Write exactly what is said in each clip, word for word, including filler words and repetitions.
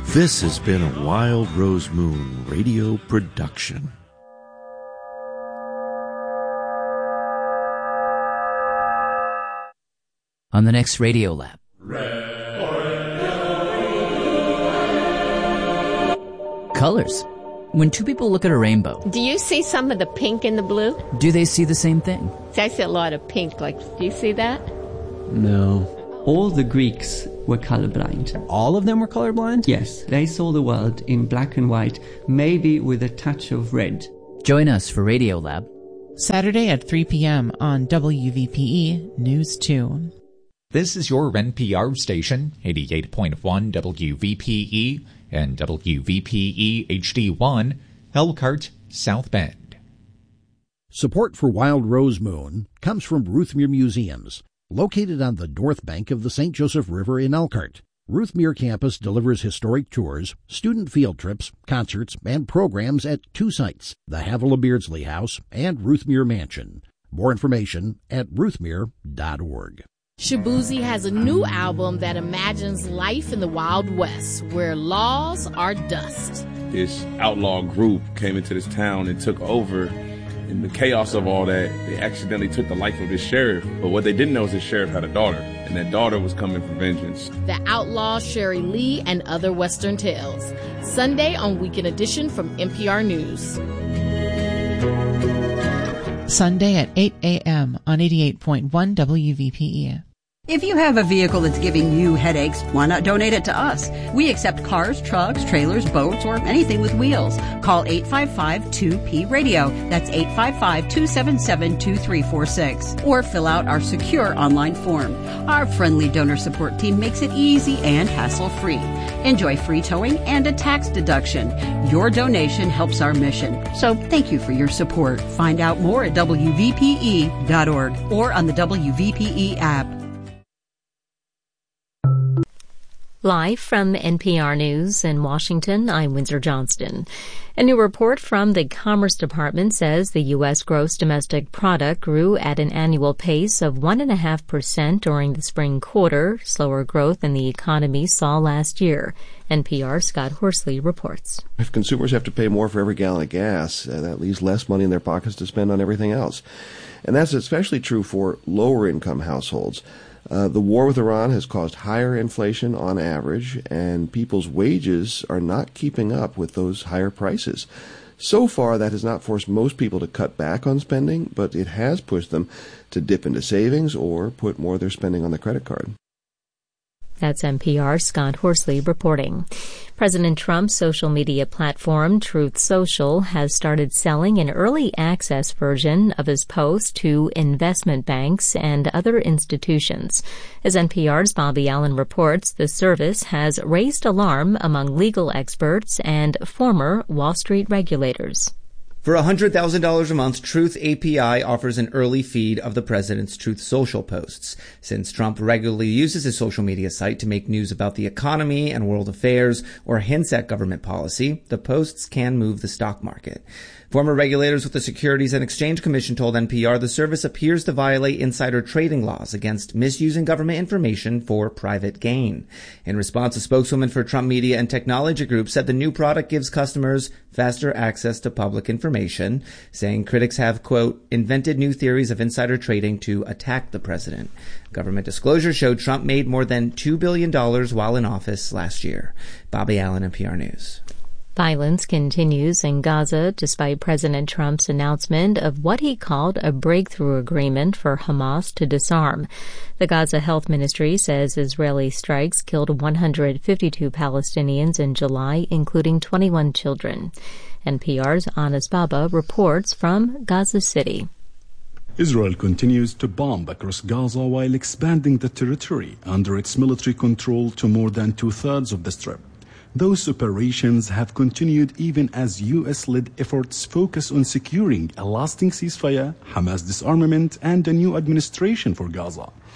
This has been a Wild Rose Moon radio production. On the next Radio Lab. Colors. When two people look at a rainbow, do you see some of the pink in the blue? do they see the same thing? I see a lot of pink. Like, do you see that? No. All the Greeks were colorblind. All of them were colorblind? Yes, they saw the world in black and white, maybe with a touch of red. Join us for Radio Lab. Saturday at three p.m. on W V P E News two. This is your N P R station, eighty-eight point one W V P E and W V P E H D one, Elkhart, South Bend. Support for Wild Rose Moon comes from Ruthmere Museums, located on the north bank of the Saint Joseph River in Elkhart. Ruthmere campus delivers historic tours, student field trips, concerts, and programs at two sites, the Havilah Beardsley House and Ruthmere Mansion. More information at ruthmere dot org. Shabuzi has a new album that imagines life in the Wild West, where laws are dust. This outlaw group came into this town and took over. In the chaos of all that, they accidentally took the life of this sheriff. But what they didn't know is this sheriff had a daughter, and that daughter was coming for vengeance. The Outlaw, Sherry Lee, and Other Western Tales. Sunday on Weekend Edition from N P R News. Sunday at eight a.m. on eighty-eight point one W V P E. If you have a vehicle that's giving you headaches, why not donate it to us? We accept cars, trucks, trailers, boats, or anything with wheels. Call eight five five two P radio. That's eight five five, two seven seven, two three four six. Or fill out our secure online form. Our friendly donor support team makes it easy and hassle-free. Enjoy free towing and a tax deduction. Your donation helps our mission. So thank you for your support. Find out more at W V P E dot org or on the W V P E app. Live from N P R News in Washington, I'm Windsor Johnston. A new report from the Commerce Department says the U S gross domestic product grew at an annual pace of one point five percent during the spring quarter, slower growth than the economy saw last year. N P R's Scott Horsley reports. If consumers have to pay more for every gallon of gas, uh, that leaves less money in their pockets to spend on everything else. And that's especially true for lower-income households. Uh, the war with Iran has caused higher inflation on average, and people's wages are not keeping up with those higher prices. So far, that has not forced most people to cut back on spending, but it has pushed them to dip into savings or put more of their spending on the credit card. That's N P R's Scott Horsley reporting. President Trump's social media platform, Truth Social, has started selling an early access version of his posts to investment banks and other institutions. As N P R's Bobby Allen reports, the service has raised alarm among legal experts and former Wall Street regulators. For one hundred thousand dollars a month, Truth A P I offers an early feed of the president's Truth Social posts. Since Trump regularly uses his social media site to make news about the economy and world affairs or hints at government policy, the posts can move the stock market. Former regulators with the Securities and Exchange Commission told N P R the service appears to violate insider trading laws against misusing government information for private gain. In response, a spokeswoman for Trump Media and Technology Group said the new product gives customers faster access to public information, saying critics have, quote, invented new theories of insider trading to attack the president. Government disclosure showed Trump made more than two billion dollars while in office last year. Bobby Allen, N P R News. Violence continues in Gaza despite President Trump's announcement of what he called a breakthrough agreement for Hamas to disarm. The Gaza Health Ministry says Israeli strikes killed one hundred fifty-two Palestinians in July, including twenty-one children. N P R's Anas Baba reports from Gaza City. Israel continues to bomb across Gaza while expanding the territory under its military control to more than two-thirds of the Strip. Those operations have continued even as U S-led efforts focus on securing a lasting ceasefire, Hamas disarmament, and a new administration for Gaza.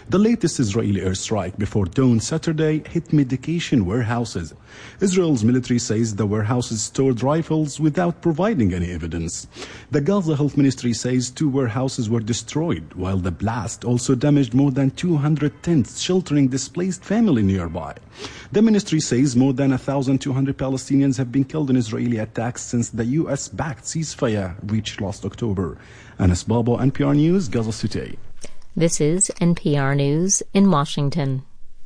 The latest Israeli airstrike before dawn Saturday hit medication warehouses. Israel's military says the warehouses stored rifles without providing any evidence. The Gaza Health Ministry says two warehouses were destroyed, while the blast also damaged more than two hundred tents sheltering displaced family nearby. The ministry says more than one thousand two hundred Palestinians have been killed in Israeli attacks since the U S-backed ceasefire reached last October. Anas Babo, N P R News, Gaza City. This is N P R News in Washington.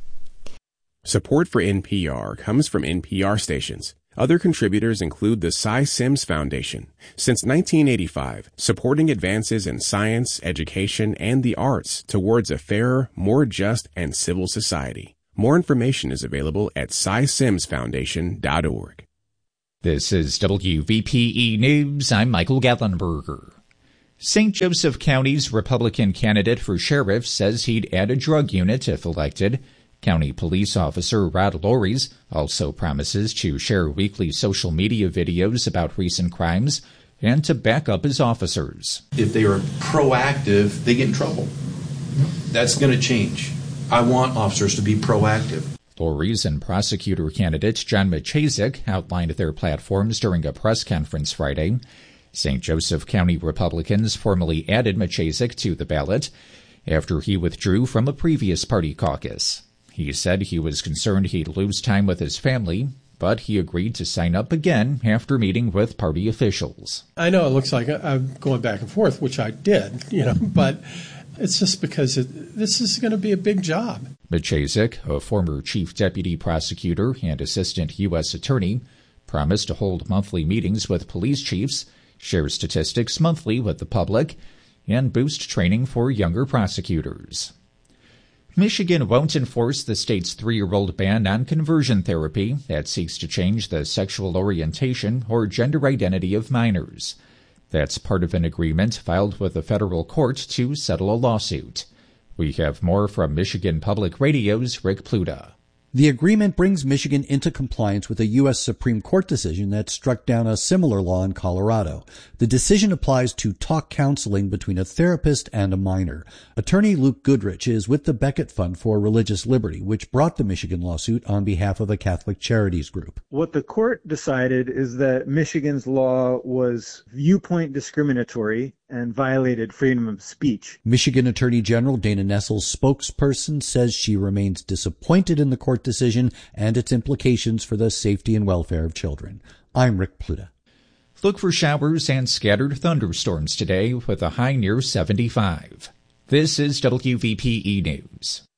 Support for N P R comes from N P R stations. Other contributors include the Cy Sims Foundation. Since nineteen eighty-five, supporting advances in science, education, and the arts towards a fairer, more just, and civil society. More information is available at cy sims foundation dot org. This is W V P E News. I'm Michael Gallenberger. Saint Joseph County's Republican candidate for sheriff says he'd add a drug unit if elected. County Police Officer Rod Lories also promises to share weekly social media videos about recent crimes and to back up his officers. If they are proactive, they get in trouble. That's going to change. I want officers to be proactive. Lories and prosecutor candidate John Maciasek outlined their platforms during a press conference Friday. Saint Joseph County Republicans formally added Maciasek to the ballot after he withdrew from a previous party caucus. He said he was concerned he'd lose time with his family, but he agreed to sign up again after meeting with party officials. I know it looks like I'm going back and forth, which I did, you know, but it's just because it, this is going to be a big job. Maciasek, a former chief deputy prosecutor and assistant U S attorney, promised to hold monthly meetings with police chiefs, share statistics monthly with the public, and boost training for younger prosecutors. Michigan won't enforce the state's three-year-old ban on conversion therapy that seeks to change the sexual orientation or gender identity of minors. That's part of an agreement filed with the federal court to settle a lawsuit. We have more from Michigan Public Radio's Rick Pluta. The agreement brings Michigan into compliance with a U S Supreme Court decision that struck down a similar law in Colorado. The decision applies to talk counseling between a therapist and a minor. Attorney Luke Goodrich is with the Becket Fund for Religious Liberty, which brought the Michigan lawsuit on behalf of a Catholic charities group. What the court decided is that Michigan's law was viewpoint discriminatory and violated freedom of speech. Michigan Attorney General Dana Nessel's spokesperson says she remains disappointed in the court decision and its implications for the safety and welfare of children. I'm Rick Pluta. Look for showers and scattered thunderstorms today with a high near seventy-five. This is W V P E News.